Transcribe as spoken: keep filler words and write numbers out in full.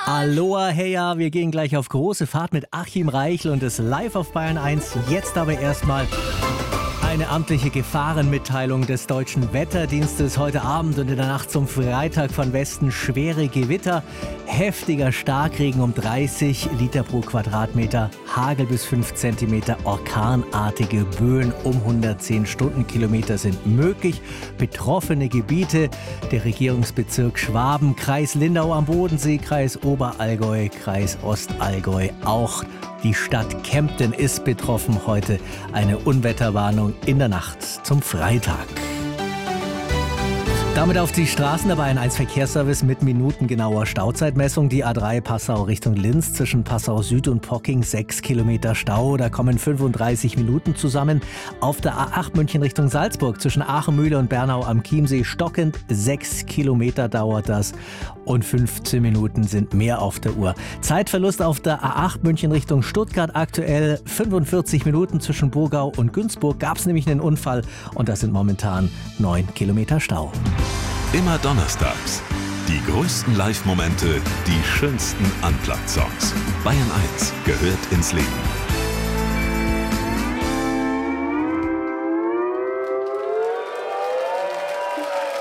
Aloha, heya, wir gehen gleich auf große Fahrt mit Achim Reichel und ist live auf Bayern eins. Jetzt aber erstmal eine amtliche Gefahrenmitteilung des Deutschen Wetterdienstes. Heute Abend und in der Nacht zum Freitag von Westen schwere Gewitter, heftiger Starkregen um dreißig Liter pro Quadratmeter, Hagel bis fünf Zentimeter, orkanartige Böen um hundertzehn Stundenkilometer sind möglich. Betroffene Gebiete, der Regierungsbezirk Schwaben, Kreis Lindau am Bodensee, Kreis Oberallgäu, Kreis Ostallgäu, auch die Stadt Kempten ist betroffen. Heute eine Unwetterwarnung in der Nacht zum Freitag. Damit auf die Straßen der Bayern eins Verkehrsservice mit minutengenauer Stauzeitmessung. Die A drei Passau Richtung Linz zwischen Passau Süd und Pocking sechs Kilometer Stau. Da kommen fünfunddreißig Minuten zusammen. Auf der A acht München Richtung Salzburg zwischen Aachen-Mühle und Bernau am Chiemsee stockend. sechs Kilometer dauert das und fünfzehn Minuten sind mehr auf der Uhr. Zeitverlust auf der A acht München Richtung Stuttgart aktuell fünfundvierzig Minuten zwischen Burgau und Günzburg. Gab es nämlich einen Unfall und das sind momentan neun Kilometer Stau. Immer donnerstags. Die größten Live-Momente, die schönsten Unplugged-Songs. Bayern eins gehört ins Leben.